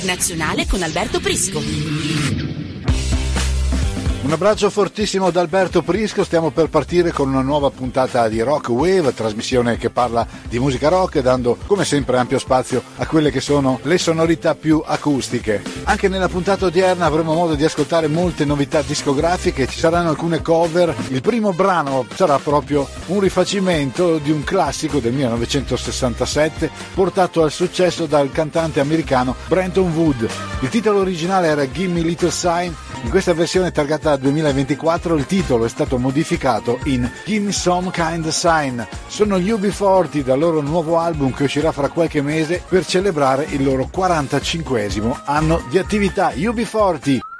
Nazionale con Alberto Prisco. Un abbraccio fortissimo da Alberto Prisco. Stiamo per partire con una nuova puntata di Rock Wave, trasmissione che parla di musica rock, dando come sempre ampio spazio a quelle che sono le sonorità più acustiche. Anche nella puntata odierna avremo modo di ascoltare molte novità discografiche, ci saranno alcune cover. Il primo brano sarà proprio un rifacimento di un classico del 1967 portato al successo dal cantante americano Brenton Wood. Il titolo originale era Gimme Little Sign. In questa versione targata 2024 il titolo è stato modificato in Gimme Some Kind of Sign. Sono gli UB40 dal loro nuovo album che uscirà fra qualche mese per celebrare il loro 45esimo anno di attività. UB40.